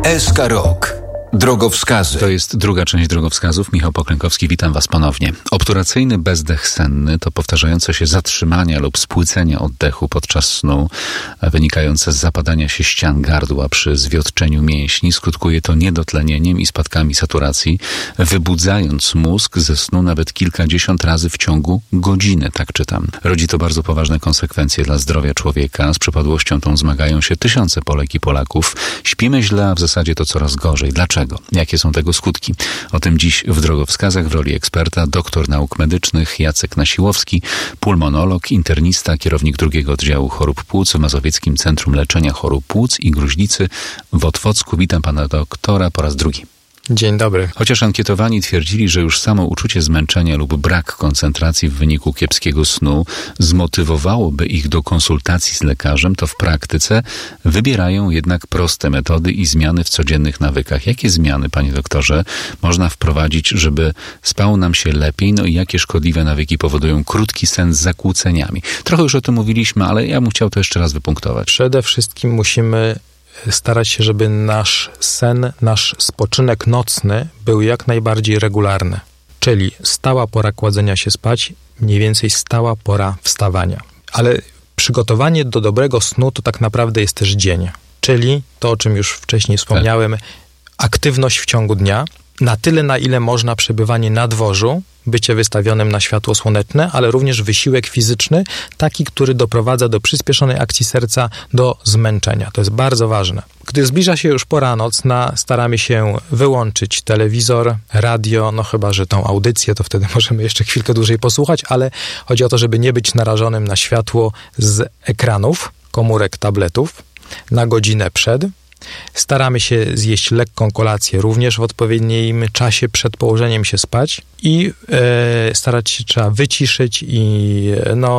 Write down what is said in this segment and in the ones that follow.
SK Rok. Drogowskazy. To jest druga część drogowskazów. Michał Poklękowski, witam Was ponownie. Obturacyjny bezdech senny to powtarzające się zatrzymania lub spłycenia oddechu podczas snu, wynikające z zapadania się ścian gardła przy zwiotczeniu mięśni. Skutkuje to niedotlenieniem i spadkami saturacji, wybudzając mózg ze snu nawet kilkadziesiąt razy w ciągu godziny, tak czytam. Rodzi to bardzo poważne konsekwencje dla zdrowia człowieka. Z przypadłością tą zmagają się tysiące Polek i Polaków. Śpimy źle, a w zasadzie to coraz gorzej. Dlaczego? Jakie są tego skutki? O tym dziś w drogowskazach w roli eksperta doktor nauk medycznych Jacek Nasiłowski, pulmonolog, internista, kierownik drugiego oddziału chorób płuc w Mazowieckim Centrum Leczenia Chorób Płuc i Gruźlicy w Otwocku. Witam pana doktora po raz drugi. Dzień dobry. Chociaż ankietowani twierdzili, że już samo uczucie zmęczenia lub brak koncentracji w wyniku kiepskiego snu zmotywowałoby ich do konsultacji z lekarzem, to w praktyce wybierają jednak proste metody i zmiany w codziennych nawykach. Jakie zmiany, panie doktorze, można wprowadzić, żeby spało nam się lepiej? No i jakie szkodliwe nawyki powodują krótki sen z zakłóceniami? Trochę już o tym mówiliśmy, ale ja bym chciał to jeszcze raz wypunktować. Przede wszystkim musimy starać się, żeby nasz sen, nasz spoczynek nocny był jak najbardziej regularny. Czyli stała pora kładzenia się spać, mniej więcej stała pora wstawania. Ale przygotowanie do dobrego snu to tak naprawdę jest też dzień. Czyli to, o czym już wcześniej wspomniałem, aktywność w ciągu dnia, na tyle, na ile można przebywanie na dworzu, bycie wystawionym na światło słoneczne, ale również wysiłek fizyczny, taki, który doprowadza do przyspieszonej akcji serca, do zmęczenia. To jest bardzo ważne. Gdy zbliża się już pora nocna, staramy się wyłączyć telewizor, radio, no chyba że tą audycję, to wtedy możemy jeszcze chwilkę dłużej posłuchać, ale chodzi o to, żeby nie być narażonym na światło z ekranów, komórek, tabletów, na godzinę przed. Staramy się zjeść lekką kolację również w odpowiednim czasie przed położeniem się spać i starać się trzeba wyciszyć i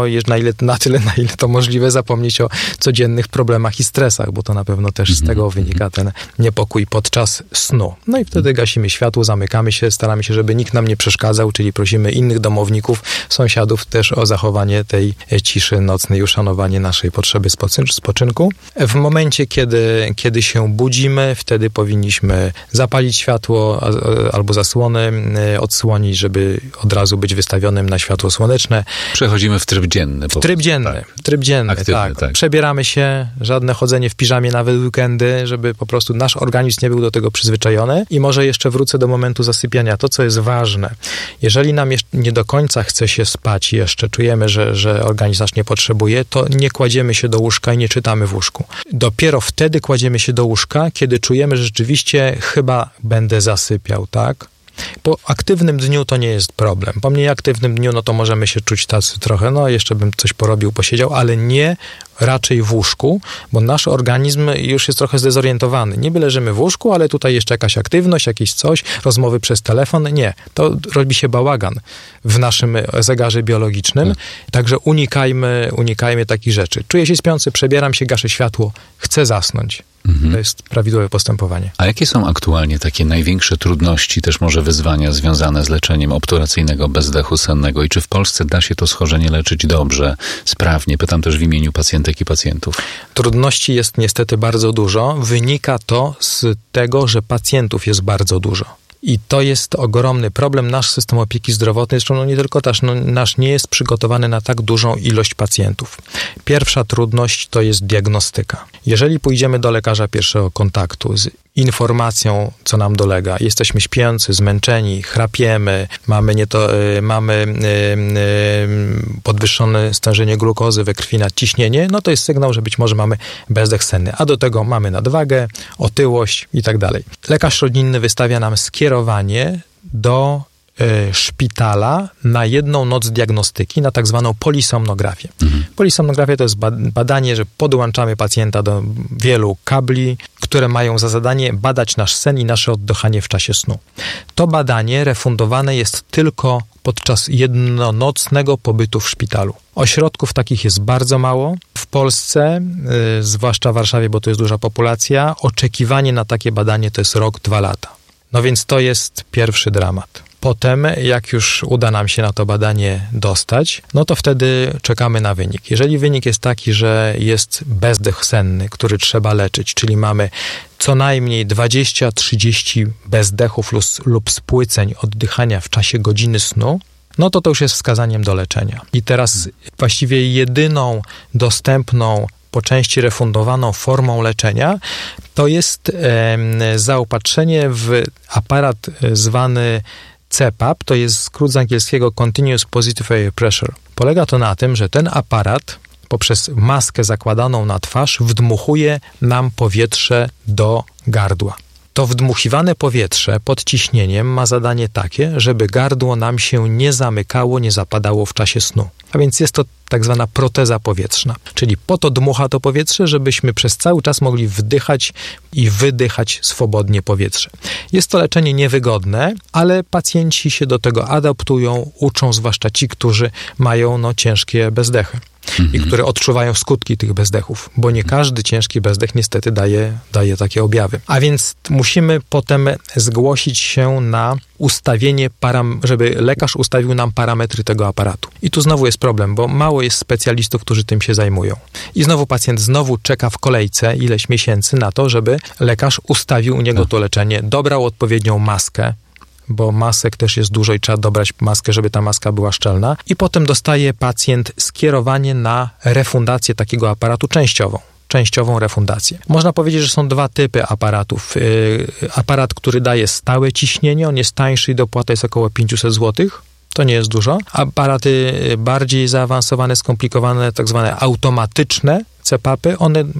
na tyle, na ile to możliwe, zapomnieć o codziennych problemach i stresach, bo to na pewno też z tego wynika ten niepokój podczas snu. No i wtedy gasimy światło, zamykamy się, staramy się, żeby nikt nam nie przeszkadzał, czyli prosimy innych domowników, sąsiadów też o zachowanie tej ciszy nocnej i uszanowanie naszej potrzeby spoczynku. W momencie, kiedy się budzimy, wtedy powinniśmy zapalić światło albo zasłony, odsłonić, żeby od razu być wystawionym na światło słoneczne. Przechodzimy w tryb dzienny. Tryb dzienny, aktywny, tak. Przebieramy się, żadne chodzenie w piżamie nawet w weekendy, żeby po prostu nasz organizm nie był do tego przyzwyczajony. I może jeszcze wrócę do momentu zasypiania. To, co jest ważne, jeżeli nam nie do końca chce się spać, jeszcze czujemy, że organizm nasz nie potrzebuje, to nie kładziemy się do łóżka i nie czytamy w łóżku. Dopiero wtedy kładziemy się do łóżka, kiedy czujemy, że rzeczywiście chyba będę zasypiał, tak? Po aktywnym dniu to nie jest problem. Po mniej aktywnym dniu, no to możemy się czuć tacy trochę, jeszcze bym coś porobił, posiedział, ale nie raczej w łóżku, bo nasz organizm już jest trochę zdezorientowany. Niby leżymy w łóżku, ale tutaj jeszcze jakaś aktywność, jakieś coś, rozmowy przez telefon. Nie, to robi się bałagan w naszym zegarze biologicznym. Także unikajmy takich rzeczy. Czuję się śpiący, przebieram się, gaszę światło, chcę zasnąć. To jest prawidłowe postępowanie. A jakie są aktualnie takie największe trudności, też może wyzwania związane z leczeniem obturacyjnego bezdechu sennego i czy w Polsce da się to schorzenie leczyć dobrze, sprawnie? Pytam też w imieniu pacjentek i pacjentów. Trudności jest niestety bardzo dużo. Wynika to z tego, że pacjentów jest bardzo dużo. I to jest ogromny problem. Nasz system opieki zdrowotnej, zresztą nie tylko nasz nie jest przygotowany na tak dużą ilość pacjentów. Pierwsza trudność to jest diagnostyka. Jeżeli pójdziemy do lekarza pierwszego kontaktu z informacją, co nam dolega, jesteśmy śpiący, zmęczeni, chrapiemy, mamy podwyższone stężenie glukozy we krwi, nadciśnienie, no to jest sygnał, że być może mamy bezdech senny. A do tego mamy nadwagę, otyłość i tak dalej. Lekarz rodzinny wystawia nam skierowanie do szpitala na jedną noc diagnostyki, na tak zwaną polisomnografię. Polisomnografia to jest badanie, że podłączamy pacjenta do wielu kabli, które mają za zadanie badać nasz sen i nasze oddychanie w czasie snu. To badanie refundowane jest tylko podczas jednonocnego pobytu w szpitalu. Ośrodków takich jest bardzo mało. W Polsce, zwłaszcza w Warszawie, bo to jest duża populacja, oczekiwanie na takie badanie to jest rok, 2 lata. No więc to jest pierwszy dramat. potem, jak już uda nam się na to badanie dostać, no to wtedy czekamy na wynik. Jeżeli wynik jest taki, że jest bezdech senny, który trzeba leczyć, czyli mamy co najmniej 20-30 bezdechów lub spłyceń oddychania w czasie godziny snu, no to już jest wskazaniem do leczenia. I teraz właściwie jedyną dostępną, po części refundowaną formą leczenia to jest zaopatrzenie w aparat zwany CPAP, to jest skrót z angielskiego Continuous Positive Air Pressure. Polega to na tym, że ten aparat poprzez maskę zakładaną na twarz wdmuchuje nam powietrze do gardła. To wdmuchiwane powietrze pod ciśnieniem ma zadanie takie, żeby gardło nam się nie zamykało, nie zapadało w czasie snu. A więc jest to tak zwana proteza powietrzna. Czyli po to dmucha to powietrze, żebyśmy przez cały czas mogli wdychać i wydychać swobodnie powietrze. Jest to leczenie niewygodne, ale pacjenci się do tego adaptują, uczą, zwłaszcza ci, którzy mają ciężkie bezdechy. I które odczuwają skutki tych bezdechów, bo nie każdy ciężki bezdech niestety daje takie objawy. A więc musimy potem zgłosić się na ustawienie, żeby lekarz ustawił nam parametry tego aparatu. I tu znowu jest problem, bo mało jest specjalistów, którzy tym się zajmują. I znowu pacjent czeka w kolejce ileś miesięcy na to, żeby lekarz ustawił u niego to leczenie, dobrał odpowiednią maskę, bo masek też jest dużo i trzeba dobrać maskę, żeby ta maska była szczelna. I potem dostaje pacjent skierowanie na refundację takiego aparatu częściową refundację. Można powiedzieć, że są dwa typy aparatów. Aparat, który daje stałe ciśnienie, on jest tańszy i dopłata jest około 500 zł. To nie jest dużo. Aparaty bardziej zaawansowane, skomplikowane, tak zwane automatyczne CPAP-y,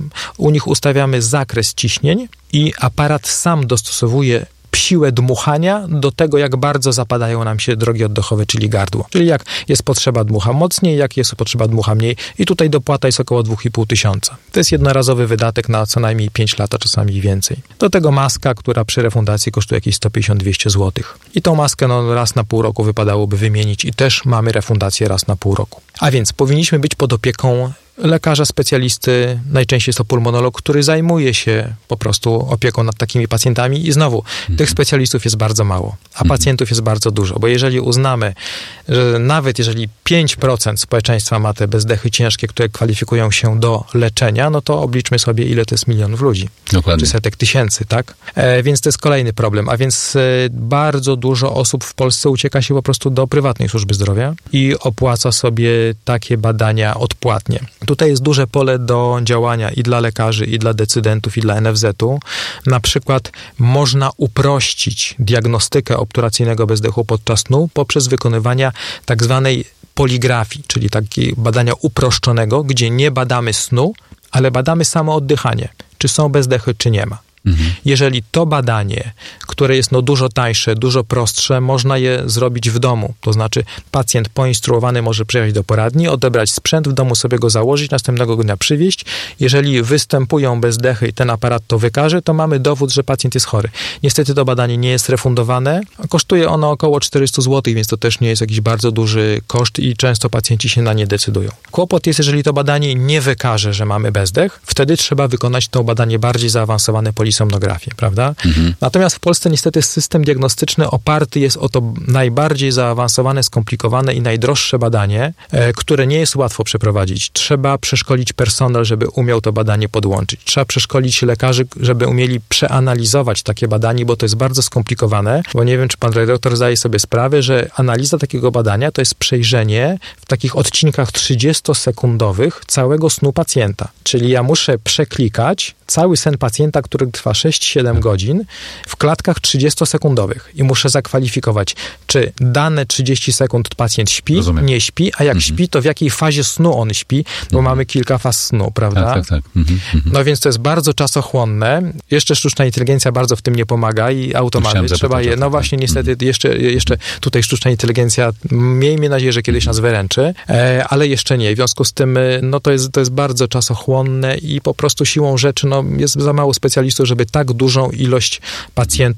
u nich ustawiamy zakres ciśnień i aparat sam dostosowuje siłę dmuchania do tego, jak bardzo zapadają nam się drogi oddechowe, czyli gardło. Czyli jak jest potrzeba, dmucha mocniej, jak jest potrzeba, dmucha mniej. I tutaj dopłata jest około 2500. To jest jednorazowy wydatek na co najmniej 5 lat, a czasami więcej. Do tego maska, która przy refundacji kosztuje jakieś 150-200 zł. I tą maskę raz na pół roku wypadałoby wymienić i też mamy refundację raz na pół roku. A więc powinniśmy być pod opieką lekarza specjalisty, najczęściej jest to pulmonolog, który zajmuje się po prostu opieką nad takimi pacjentami i znowu tych specjalistów jest bardzo mało, a pacjentów jest bardzo dużo, bo jeżeli uznamy, że nawet jeżeli 5% społeczeństwa ma te bezdechy ciężkie, które kwalifikują się do leczenia, no to obliczmy sobie, ile to jest milionów ludzi. Dokładnie. Czy setek tysięcy, tak? Więc to jest kolejny problem, a więc bardzo dużo osób w Polsce ucieka się po prostu do prywatnej służby zdrowia i opłaca sobie takie badania odpłatnie. Tutaj jest duże pole do działania i dla lekarzy, i dla decydentów, i dla NFZ-u. Na przykład można uprościć diagnostykę obturacyjnego bezdechu podczas snu poprzez wykonywania tak zwanej poligrafii, czyli takiego badania uproszczonego, gdzie nie badamy snu, ale badamy samo oddychanie, czy są bezdechy, czy nie ma. Jeżeli to badanie, które jest dużo tańsze, dużo prostsze, można je zrobić w domu. To znaczy pacjent poinstruowany może przyjechać do poradni, odebrać sprzęt, w domu sobie go założyć, następnego dnia przywieźć. Jeżeli występują bezdechy i ten aparat to wykaże, to mamy dowód, że pacjent jest chory. Niestety to badanie nie jest refundowane. Kosztuje ono około 400 zł, więc to też nie jest jakiś bardzo duży koszt i często pacjenci się na nie decydują. Kłopot jest, jeżeli to badanie nie wykaże, że mamy bezdech, wtedy trzeba wykonać to badanie bardziej zaawansowane polisomnografię, prawda? Natomiast w Polsce niestety system diagnostyczny oparty jest o to najbardziej zaawansowane, skomplikowane i najdroższe badanie, które nie jest łatwo przeprowadzić. Trzeba przeszkolić personel, żeby umiał to badanie podłączyć. Trzeba przeszkolić lekarzy, żeby umieli przeanalizować takie badanie, bo to jest bardzo skomplikowane, bo nie wiem, czy pan redaktor zdaje sobie sprawę, że analiza takiego badania to jest przejrzenie w takich odcinkach 30-sekundowych całego snu pacjenta. Czyli ja muszę przeklikać cały sen pacjenta, który trwa 6-7 godzin w klatkach 30-sekundowych i muszę zakwalifikować, czy dane 30 sekund pacjent śpi, nie śpi, a jak śpi, to w jakiej fazie snu on śpi, bo mamy kilka faz snu, prawda? Tak. No więc to jest bardzo czasochłonne. Jeszcze sztuczna inteligencja bardzo w tym nie pomaga i automaty trzeba je, właśnie niestety jeszcze tutaj sztuczna inteligencja, miejmy nadzieję, że kiedyś nas wyręczy, ale jeszcze nie. W związku z tym, to jest bardzo czasochłonne i po prostu siłą rzeczy, jest za mało specjalistów, żeby tak dużą ilość pacjentów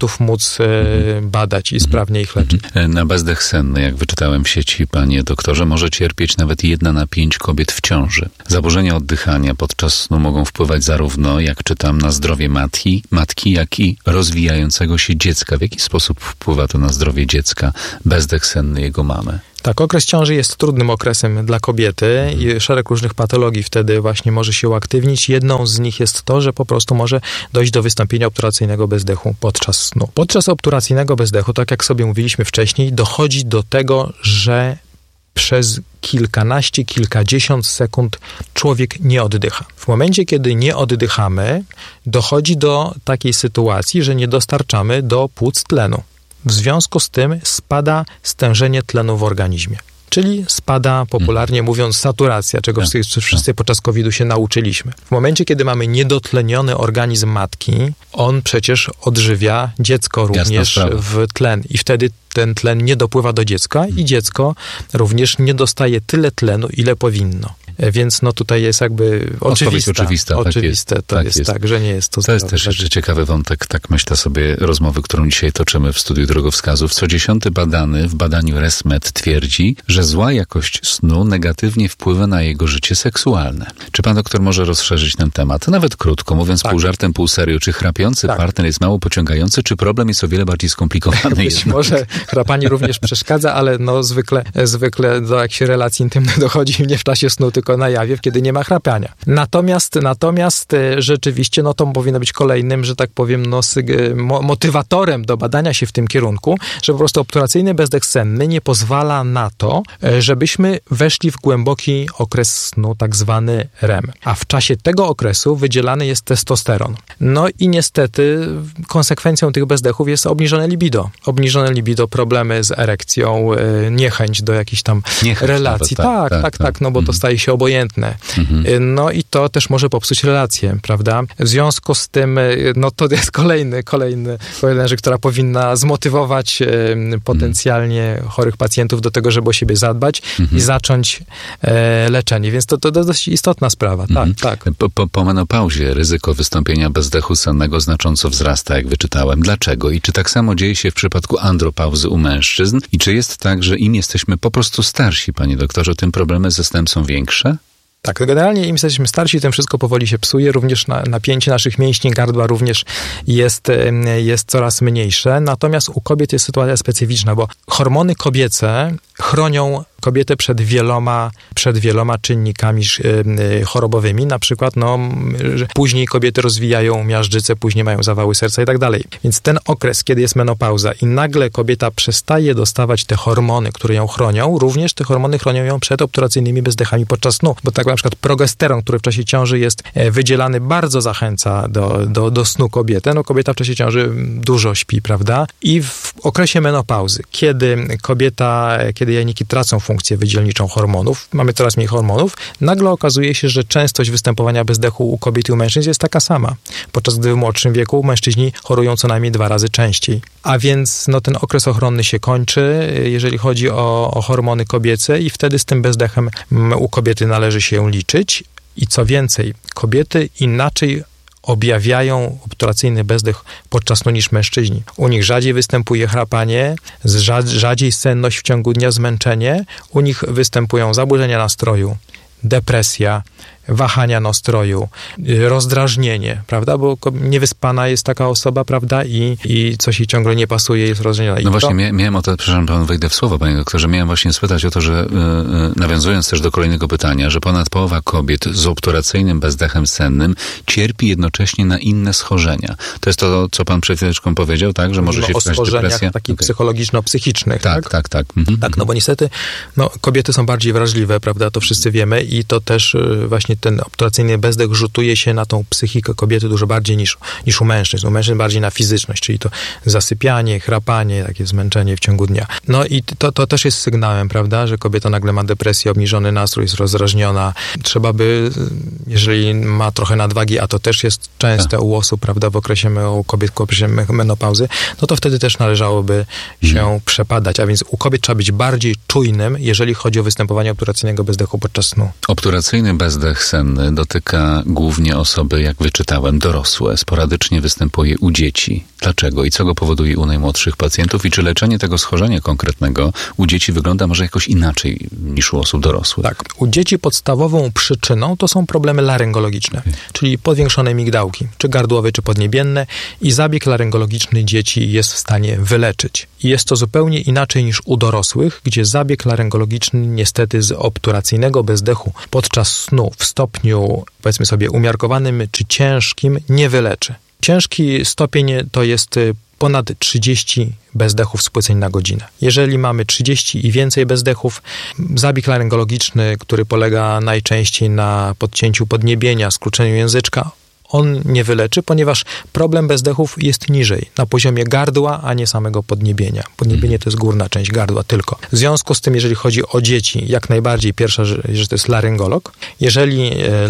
pacjentów móc badać i sprawnie ich leczyć. Na bezdech senny, jak wyczytałem w sieci, panie doktorze, może cierpieć nawet 1 na 5 kobiet w ciąży. Zaburzenia oddychania podczas snu mogą wpływać zarówno, jak czytam, na zdrowie matki, jak i rozwijającego się dziecka. W jaki sposób wpływa to na zdrowie dziecka bezdech senny jego mamy? Tak, okres ciąży jest trudnym okresem dla kobiety i szereg różnych patologii wtedy właśnie może się uaktywnić. Jedną z nich jest to, że po prostu może dojść do wystąpienia obturacyjnego bezdechu podczas snu. Podczas obturacyjnego bezdechu, tak jak sobie mówiliśmy wcześniej, dochodzi do tego, że przez kilkanaście, kilkadziesiąt sekund człowiek nie oddycha. W momencie, kiedy nie oddychamy, dochodzi do takiej sytuacji, że nie dostarczamy do płuc tlenu. W związku z tym spada stężenie tlenu w organizmie. Czyli spada, popularnie mówiąc, saturacja, czego wszyscy podczas COVID-u się nauczyliśmy. W momencie, kiedy mamy niedotleniony organizm matki, on przecież odżywia dziecko również w tlen i wtedy ten tlen nie dopływa do dziecka i dziecko również nie dostaje tyle tlenu, ile powinno. Więc no tutaj jest jakby oczywiste, tak jest, że nie jest to zdrowe. To jest też jeszcze ciekawy wątek, tak myślę sobie, rozmowy, którą dzisiaj toczymy w studiu Drogowskazów. Co 10. badany w badaniu ResMed twierdzi, że zła jakość snu negatywnie wpływa na jego życie seksualne. Czy pan doktor może rozszerzyć ten temat? Nawet krótko, mówiąc pół żartem, pół serio. Czy chrapiący partner jest mało pociągający, czy problem jest o wiele bardziej skomplikowany? Być może chrapanie również przeszkadza, ale no zwykle do jakichś relacji intymnych dochodzi nie w czasie snu, tylko na jawie, kiedy nie ma chrapania. Natomiast rzeczywiście, no to powinno być kolejnym, że tak powiem, motywatorem do badania się w tym kierunku, że po prostu obturacyjny bezdech senny nie pozwala na to, żebyśmy weszli w głęboki okres snu, tak zwany REM. A w czasie tego okresu wydzielany jest testosteron. No i niestety konsekwencją tych bezdechów jest obniżone libido. Obniżone libido, problemy z erekcją, niechęć do jakichś tam relacji. Tak, no bo to staje się obojętne. No i to też może popsuć relacje, prawda? W związku z tym, no to jest kolejna rzecz, która powinna zmotywować potencjalnie chorych pacjentów do tego, żeby o siebie zadbać i zacząć leczenie. Więc to dość istotna sprawa. Tak. Po menopauzie ryzyko wystąpienia bezdechu sennego znacząco wzrasta, jak wyczytałem. Dlaczego? I czy tak samo dzieje się w przypadku andropauzy u mężczyzn? I czy jest tak, że im jesteśmy po prostu starsi, panie doktorze, tym problemy ze snem są większe? Tak, generalnie im jesteśmy starsi, tym wszystko powoli się psuje, również napięcie naszych mięśni gardła również jest coraz mniejsze, natomiast u kobiet jest sytuacja specyficzna, bo hormony kobiece chronią kobietę przed wieloma czynnikami chorobowymi, na przykład że później kobiety rozwijają miażdżycę, później mają zawały serca i tak dalej. Więc ten okres, kiedy jest menopauza i nagle kobieta przestaje dostawać te hormony, które ją chronią, również te hormony chronią ją przed obturacyjnymi bezdechami podczas snu, bo tak na przykład progesteron, który w czasie ciąży jest wydzielany, bardzo zachęca do snu kobietę. No kobieta w czasie ciąży dużo śpi, prawda? I w okresie menopauzy, kiedy jajniki tracą funkcję wydzielniczą hormonów, mamy coraz mniej hormonów, nagle okazuje się, że częstość występowania bezdechu u kobiet i u mężczyzn jest taka sama, podczas gdy w młodszym wieku mężczyźni chorują co najmniej 2 razy częściej. A więc ten okres ochronny się kończy, jeżeli chodzi o hormony kobiece i wtedy z tym bezdechem u kobiety należy się liczyć. I co więcej, kobiety inaczej objawiają obturacyjny bezdech podczas snu niż mężczyźni. U nich rzadziej występuje chrapanie, rzadziej senność w ciągu dnia, zmęczenie. U nich występują zaburzenia nastroju, depresja, wahania nastroju, rozdrażnienie, prawda? Bo niewyspana jest taka osoba, prawda? I coś jej ciągle nie pasuje, jest rozdrażniona. No właśnie, miałem o to, przepraszam, pan wejdę w słowo, panie doktorze, miałem właśnie spytać o to, że nawiązując też do kolejnego pytania, że ponad połowa kobiet z obturacyjnym bezdechem sennym cierpi jednocześnie na inne schorzenia. To jest to, co pan przed chwileczką powiedział, tak? Że może się wstać depresja? O schorzeniach takich psychologiczno-psychicznych, tak? Tak. Tak, no bo niestety kobiety są bardziej wrażliwe, prawda? To wszyscy wiemy i to też właśnie ten obturacyjny bezdech rzutuje się na tą psychikę kobiety dużo bardziej niż u mężczyzn. U mężczyzn bardziej na fizyczność, czyli to zasypianie, chrapanie, takie zmęczenie w ciągu dnia. No i to też jest sygnałem, prawda, że kobieta nagle ma depresję, obniżony nastrój, jest rozdrażniona. Trzeba by, jeżeli ma trochę nadwagi, a to też jest częste u osób, prawda, u kobiet w okresie menopauzy, no to wtedy też należałoby się przebadać. A więc u kobiet trzeba być bardziej czujnym, jeżeli chodzi o występowanie obturacyjnego bezdechu podczas snu. Obturacyjny bezdech bezdech senny dotyka głównie osoby, jak wyczytałem, dorosłe. Sporadycznie występuje u dzieci. Dlaczego i co go powoduje u najmłodszych pacjentów? I czy leczenie tego schorzenia konkretnego u dzieci wygląda może jakoś inaczej niż u osób dorosłych? Tak. U dzieci podstawową przyczyną to są problemy laryngologiczne, czyli powiększone migdałki, czy gardłowe, czy podniebienne, i zabieg laryngologiczny dzieci jest w stanie wyleczyć. I jest to zupełnie inaczej niż u dorosłych, gdzie zabieg laryngologiczny niestety z obturacyjnego bezdechu podczas snu w stopniu, powiedzmy sobie, umiarkowanym czy ciężkim nie wyleczy. Ciężki stopień to jest ponad 30 bezdechów spłyceń na godzinę. Jeżeli mamy 30 i więcej bezdechów, zabieg laryngologiczny, który polega najczęściej na podcięciu podniebienia, skróceniu języczka, on nie wyleczy, ponieważ problem bezdechów jest niżej, na poziomie gardła, a nie samego podniebienia. Podniebienie to jest górna część gardła tylko. W związku z tym, jeżeli chodzi o dzieci, jak najbardziej pierwsza rzecz to jest laryngolog. Jeżeli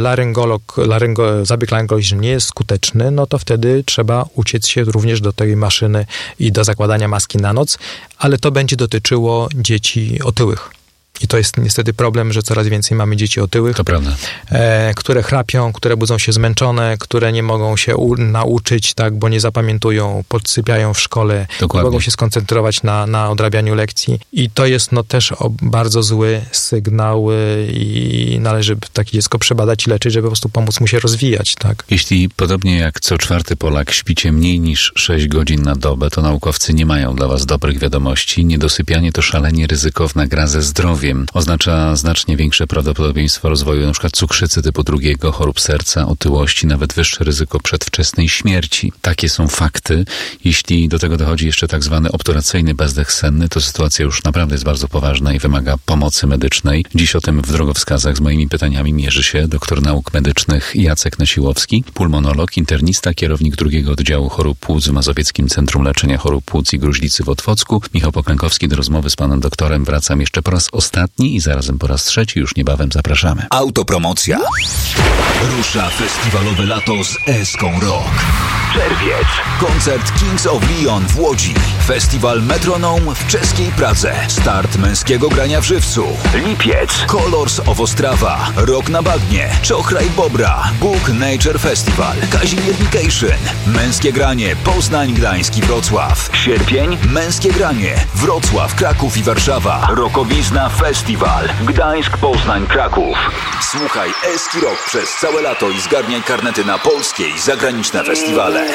zabieg laryngologiczny nie jest skuteczny, no to wtedy trzeba uciec się również do tej maszyny i do zakładania maski na noc, ale to będzie dotyczyło dzieci otyłych. I to jest niestety problem, że coraz więcej mamy dzieci otyłych, to prawda, które chrapią, które budzą się zmęczone, które nie mogą się nauczyć, tak, bo nie zapamiętują, podsypiają w szkole, dokładnie, nie mogą się skoncentrować na odrabianiu lekcji. I to jest też bardzo zły sygnał i należy takie dziecko przebadać i leczyć, żeby po prostu pomóc mu się rozwijać. Tak. Jeśli podobnie jak co czwarty Polak śpicie mniej niż 6 godzin na dobę, to naukowcy nie mają dla was dobrych wiadomości. Niedosypianie to szalenie ryzykowna gra ze zdrowiem. Oznacza znacznie większe prawdopodobieństwo rozwoju np. cukrzycy typu 2, chorób serca, otyłości, nawet wyższe ryzyko przedwczesnej śmierci. Takie są fakty. Jeśli do tego dochodzi jeszcze tak zwany obturacyjny bezdech senny, to sytuacja już naprawdę jest bardzo poważna i wymaga pomocy medycznej. Dziś o tym w drogowskazach z moimi pytaniami mierzy się doktor nauk medycznych Jacek Nasiłowski, pulmonolog, internista, kierownik 2 oddziału chorób płuc w Mazowieckim Centrum Leczenia Chorób Płuc i Gruźlicy w Otwocku. Michał Poklękowski. Do rozmowy z panem doktorem wracam jeszcze po raz ostatni i zarazem po raz trzeci, już niebawem zapraszamy. Autopromocja. Rusza festiwalowe lato z Eską Rock. Czerwiec. Koncert Kings of Leon w Łodzi. Festiwal Metronom w czeskiej Pradze. Start męskiego grania w żywcu. Lipiec. Colors of Ostrawa. Rock na bagnie. Czochraj Bobra. Bóg Nature Festival. Kazimiernication. Męskie granie Poznań, Gdańsk i Wrocław. Sierpień. Męskie granie Wrocław, Kraków i Warszawa. Rokowizna Festiwal. Gdańsk, Poznań, Kraków. Słuchaj Eski Rock przez całe lato i zgarniaj karnety na polskie i zagraniczne festiwale.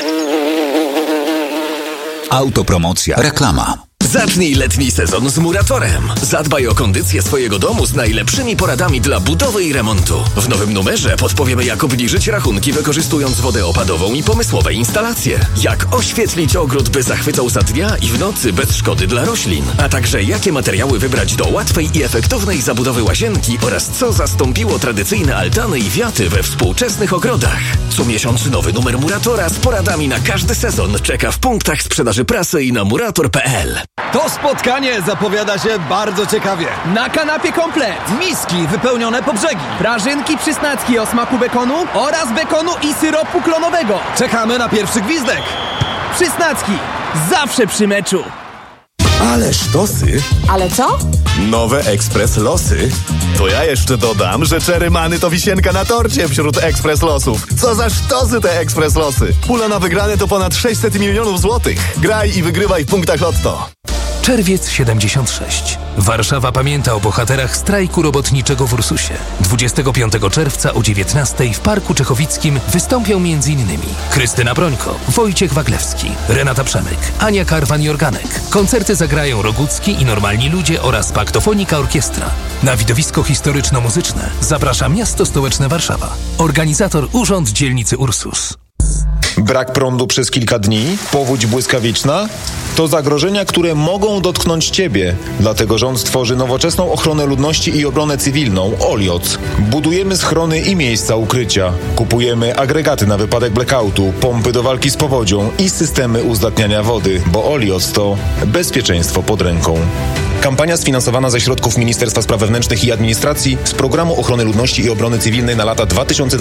Autopromocja. Reklama. Zacznij letni sezon z Muratorem. Zadbaj o kondycję swojego domu z najlepszymi poradami dla budowy i remontu. W nowym numerze podpowiemy, jak obniżyć rachunki, wykorzystując wodę opadową i pomysłowe instalacje. Jak oświetlić ogród, by zachwycał za dnia i w nocy bez szkody dla roślin. A także jakie materiały wybrać do łatwej i efektownej zabudowy łazienki oraz co zastąpiło tradycyjne altany i wiaty we współczesnych ogrodach. Co miesiąc nowy numer Muratora z poradami na każdy sezon czeka w punktach sprzedaży prasy i na murator.pl. To spotkanie zapowiada się bardzo ciekawie. Na kanapie komplet, Miski wypełnione po brzegi. prażynki przysnacki o smaku bekonu oraz bekonu i syropu klonowego. Czekamy na pierwszy gwizdek. Przysnacki, zawsze przy meczu. Ale sztosy. Ale co? Nowe Ekspres Losy. To ja jeszcze dodam, że Czerymany to wisienka na torcie wśród Ekspres Losów. Co za sztosy te Ekspres Losy. Pula na wygrane to ponad 600 milionów złotych. Graj i wygrywaj w punktach Lotto. Czerwiec 76. Warszawa pamięta o bohaterach strajku robotniczego w Ursusie. 25 czerwca o 19:00 w Parku Czechowickim wystąpią m.in. Krystyna Brońko, Wojciech Waglewski, Renata Przemyk, Ania Karwan-Jorganek. Koncerty zagrają Rogucki i Normalni Ludzie oraz Paktofonika Orkiestra. Na widowisko historyczno-muzyczne zaprasza Miasto Stołeczne Warszawa. Organizator Urząd Dzielnicy Ursus. Brak prądu przez kilka dni? Powódź błyskawiczna? To zagrożenia, które mogą dotknąć Ciebie. Dlatego rząd stworzy nowoczesną ochronę ludności i obronę cywilną OLIOC. Budujemy schrony i miejsca ukrycia. Kupujemy agregaty na wypadek blackoutu, pompy do walki z powodzią i systemy uzdatniania wody, bo OLIOC to bezpieczeństwo pod ręką. Kampania sfinansowana ze środków Ministerstwa Spraw Wewnętrznych i Administracji z Programu Ochrony Ludności i Obrony Cywilnej na lata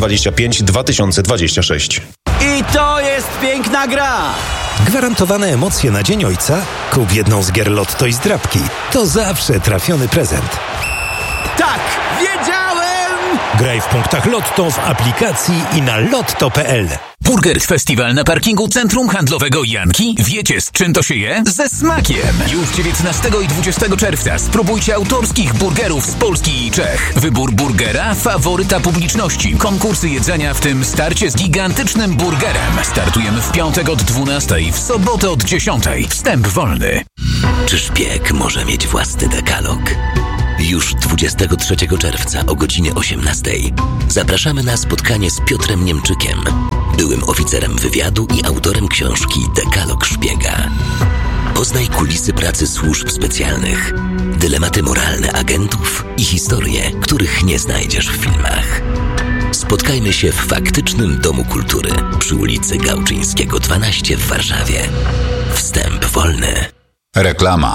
2025-2026. I to jest piękna gra. Gwarantowane emocje na Dzień Ojca? Kup jedną z gier Lotto i zdrabki. To zawsze trafiony prezent. Tak, wiedziałem! Graj w punktach Lotto w aplikacji i na lotto.pl. Burger Festiwal na parkingu Centrum Handlowego Janki. Wiecie, z czym to się je? Ze smakiem! Już 19 i 20 czerwca spróbujcie autorskich burgerów z Polski i Czech. Wybór burgera, faworyta publiczności, konkursy jedzenia, w tym starcie z gigantycznym burgerem. Startujemy w piątek od 12, w sobotę od 10. Wstęp wolny. Czy szpieg może mieć własny dekalog? Już 23 czerwca o godzinie 18 zapraszamy na spotkanie z Piotrem Niemczykiem, byłym oficerem wywiadu i autorem książki Dekalog Szpiega. Poznaj kulisy pracy służb specjalnych, dylematy moralne agentów i historie, których nie znajdziesz w filmach. Spotkajmy się w faktycznym Domu Kultury przy ulicy Gałczyńskiego 12 w Warszawie. Wstęp wolny. Reklama.